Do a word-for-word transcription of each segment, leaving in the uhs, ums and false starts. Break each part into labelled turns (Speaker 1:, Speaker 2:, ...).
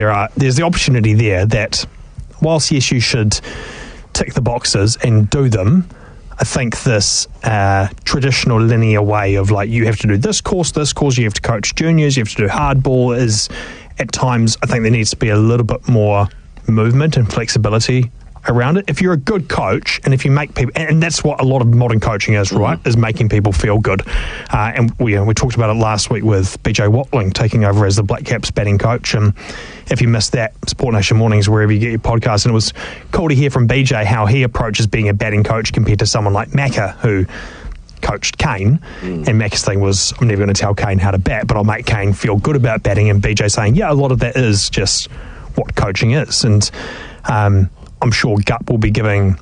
Speaker 1: There are, there's the opportunity there that whilst, yes, you should tick the boxes and do them, I think this uh, traditional linear way of like, you have to do this course, this course, you have to coach juniors, you have to do hardball is, at times, I think there needs to be a little bit more movement and flexibility around it. If you're a good coach, and if you make people, and that's what a lot of modern coaching is, right, mm-hmm. is making people feel good. Uh, and we, we talked about it last week with B J Watling taking over as the Black Caps batting coach. And if you missed that, Sport Nation Mornings, wherever you get your podcast. And it was cool to hear from B J how he approaches being a batting coach compared to someone like Macca, who coached Kane, mm. and Macca's thing was, I'm never going to tell Kane how to bat, but I'll make Kane feel good about batting. And B J saying, yeah, a lot of that is just what coaching is. And um, I'm sure Gup will be giving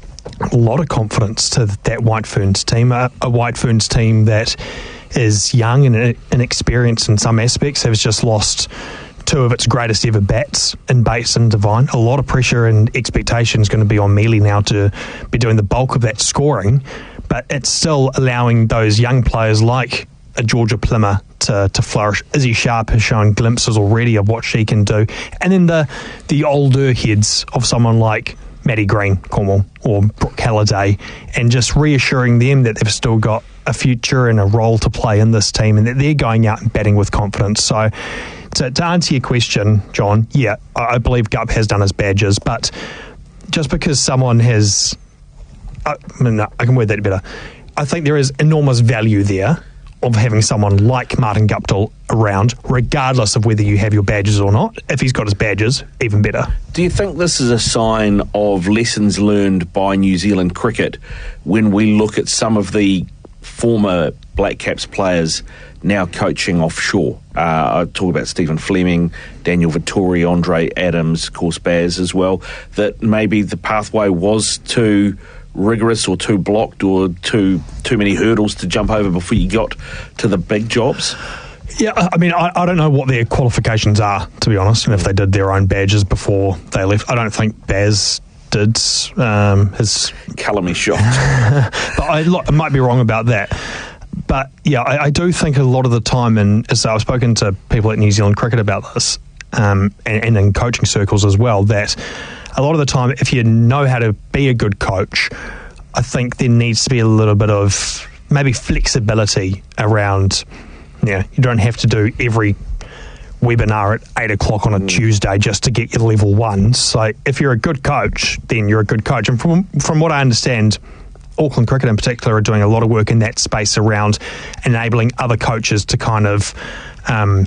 Speaker 1: a lot of confidence to that White Ferns team, a, a White Ferns team that is young and inexperienced in some aspects, has just lost two of its greatest ever bats in Bates and Devine. A lot of pressure and expectation is going to be on Mealy now to be doing the bulk of that scoring, but it's still allowing those young players like a Georgia Plimmer to, to flourish. Izzy Sharp has shown glimpses already of what she can do. And then the the older heads of someone like Maddie Green, Cornwall, or Brooke Halliday, and just reassuring them that they've still got a future and a role to play in this team and that they're going out and batting with confidence. So to, to answer your question, John, yeah, I believe Gup has done his badges, but just because someone has... I, mean, no, I can word that better. I think there is enormous value there of having someone like Martin Guptill around, regardless of whether you have your badges or not. If he's got his badges, even better.
Speaker 2: Do you think this is a sign of lessons learned by New Zealand cricket when we look at some of the former Black Caps players now coaching offshore? Uh, I talk about Stephen Fleming, Daniel Vittori, Andre Adams, of course Baz as well, that maybe the pathway was too rigorous or too blocked or too too many hurdles to jump over before you got to the big jobs?
Speaker 1: Yeah, I mean, I, I don't know what their qualifications are, to be honest, and if they did their own badges before they left. I don't think Baz did um, his...
Speaker 2: Colour me shocked.
Speaker 1: But I, look, I might be wrong about that. But, yeah, I, I do think a lot of the time, and so I've spoken to people at New Zealand Cricket about this, um, and, and in coaching circles as well, that a lot of the time, if you know how to be a good coach, I think there needs to be a little bit of maybe flexibility around, you know, you don't have to do every webinar at eight o'clock on a mm. Tuesday just to get your level one. So if you're a good coach, then you're a good coach. And from from what I understand, Auckland Cricket in particular are doing a lot of work in that space around enabling other coaches to kind of um,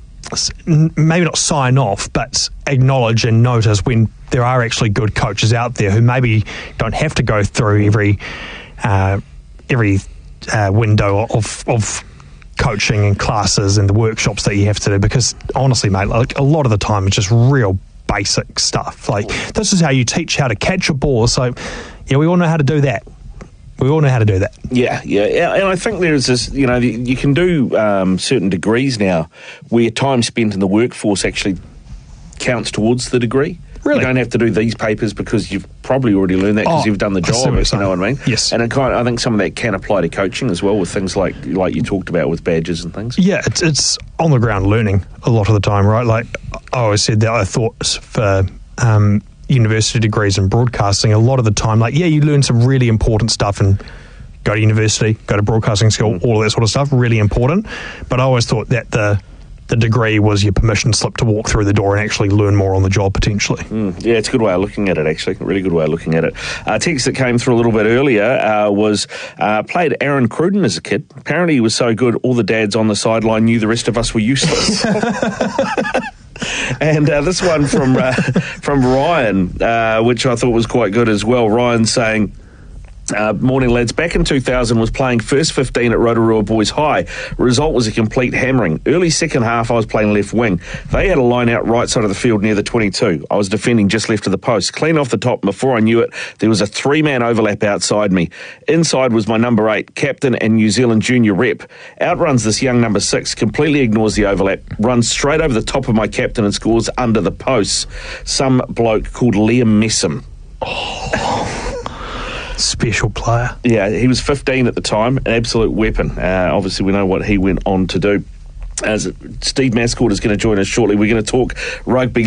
Speaker 1: maybe not sign off, but acknowledge and notice when there are actually good coaches out there who maybe don't have to go through every uh, every uh, window of of coaching and classes and the workshops that you have to do, because honestly, mate, like a lot of the time it's just real basic stuff. Like, this is how you teach how to catch a ball. So yeah, we all know how to do that. We all know how to do that.
Speaker 2: Yeah, yeah, and I think there's this, you know, you can do um, certain degrees now where time spent in the workforce actually counts towards the degree.
Speaker 1: Really?
Speaker 2: You don't have to do these papers because you've probably already learned that because
Speaker 1: oh,
Speaker 2: you've done the job, if you know what I mean?
Speaker 1: Yes.
Speaker 2: And it kind of, I think some of that can apply to coaching as well, with things like like you talked about with badges and things.
Speaker 1: Yeah, it's, it's on the ground learning a lot of the time, right? Like I always said that I thought for um, university degrees in broadcasting, a lot of the time, like, yeah, you learn some really important stuff and go to university, go to broadcasting school, mm. all of that sort of stuff, really important. But I always thought that the the degree was your permission slip to walk through the door and actually learn more on the job, potentially.
Speaker 2: Mm, yeah, it's a good way of looking at it, actually. A really good way of looking at it. A text that came through a little bit earlier uh, was, uh, played Aaron Cruden as a kid. Apparently he was so good, all the dads on the sideline knew the rest of us were useless. And uh, this one from, uh, from Ryan, uh, which I thought was quite good as well. Ryan saying, Uh, morning lads, back in two thousand was playing first fifteen at Rotorua Boys High. Result was a complete hammering. Early second half I was playing left wing. They had a line out right side of the field near the twenty-two. I was defending just left of the post. Clean off the top, and before I knew it, there was a three-man overlap outside me. Inside was my number eight, captain and New Zealand junior rep. Outruns this young number six, completely ignores the overlap, runs straight over the top of my captain and scores under the posts. Some bloke called Liam Messam.
Speaker 1: Oh. Special player.
Speaker 2: Yeah, he was fifteen at the time, an absolute weapon. Uh, obviously, we know what he went on to do. As Steve Mascord is going to join us shortly. We're going to talk rugby